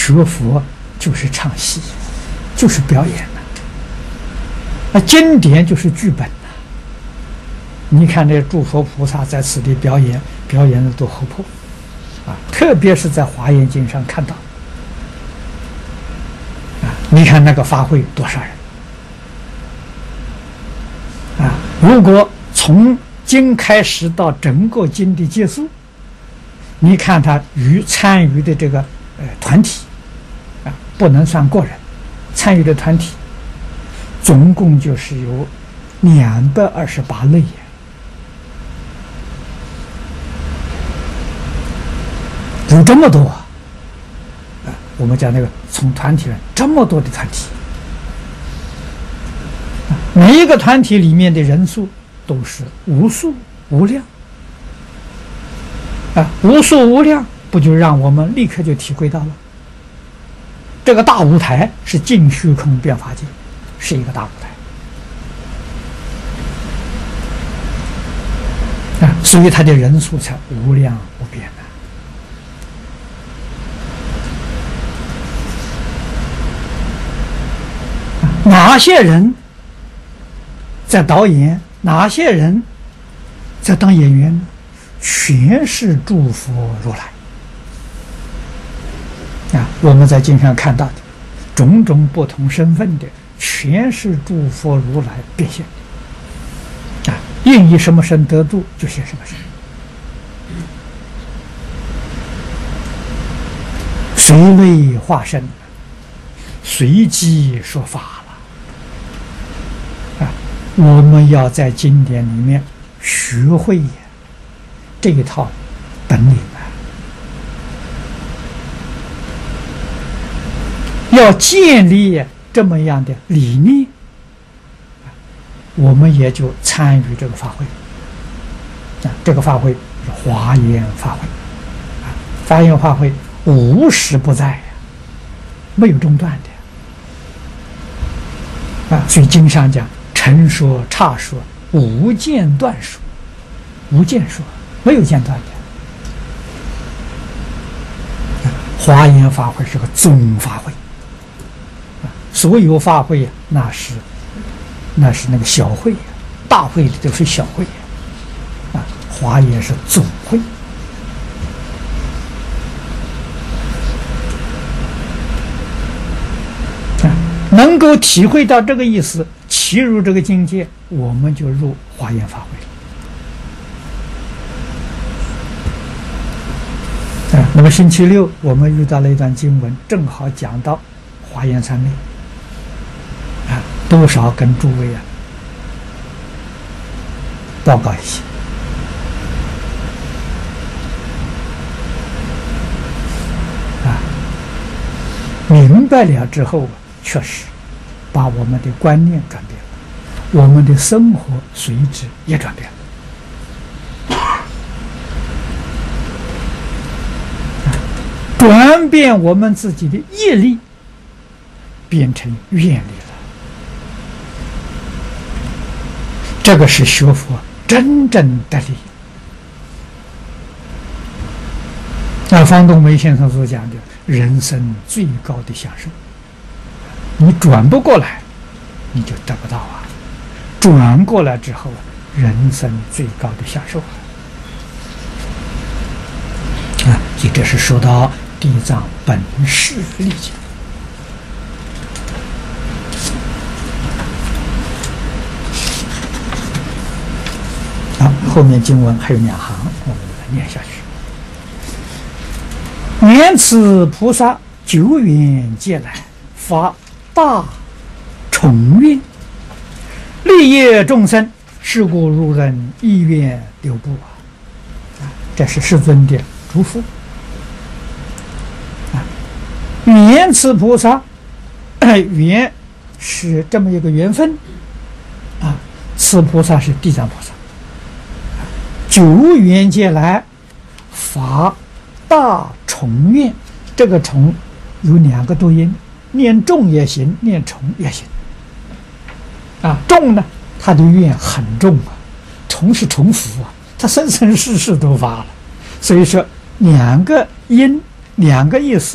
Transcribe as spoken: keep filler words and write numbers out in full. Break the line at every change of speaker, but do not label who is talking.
学佛就是唱戏，就是表演了。那经典就是剧本呐。你看这诸佛菩萨在此地表演，表演的多活泼啊！特别是在《华严经》上看到啊，你看那个法会多少人啊！如果从经开始到整个经的结束，你看他与参与的这个呃团体啊，不能算个人，参与的团体总共就是有两百二十八类呀。有这么多啊！啊，我们讲那个从团体人这么多的团体，啊，每一个团体里面的人数都是无数无量啊，无数无量，不就让我们立刻就体会到了？这个大舞台是净虚空变法界，是一个大舞台啊，所以它的人数才无量无边的。哪些人在导演？哪些人在当演员呢？全是诸佛如来啊！我们在经上看到的种种不同身份的，全是诸佛如来变现啊！愿以什么身得度，就现什么身，随类化身，随机说法。我们要在经典里面学会这一套本领啊，要建立这么样的理念，我们也就参与这个法会啊。这个法会是华严法会啊，华严法会无时不在呀，没有中断的啊。所以经上讲，陈说、刹说，无间断说，无间说，没有间断的。华严法会是个总法会，所有法会呀，那是那是那个小会，大会里都是小会啊。华严是总会。能够体会到这个意思，契入这个境界，我们就入华严法会了。啊，那么星期六我们遇到了一段经文，正好讲到华严三昧，啊，多少跟诸位啊报告一下。啊，明白了之后，确实把我们的观念转变了，我们的生活随之也转变了。转变我们自己的业力，变成愿力了。这个是学佛真正的利益。那方东梅先生所讲的人生最高的享受，你转不过来，你就得不到啊！转过来之后，人生最高的享受啊！也这是说到地藏本誓利益。好，后面经文还有两行，我们来念下去。念此菩萨久远劫来发大宠愿，利益众生，是故如人意愿流布啊！这是世尊的嘱咐啊。念此菩萨缘是这么一个缘分啊，此菩萨是地藏菩萨，久远劫来发大宠愿，这个宠有两个读音，念重也行，念重也行啊。重呢，他的愿很重啊，重是重复啊，他生生世世都发了，所以说两个音，两个意思。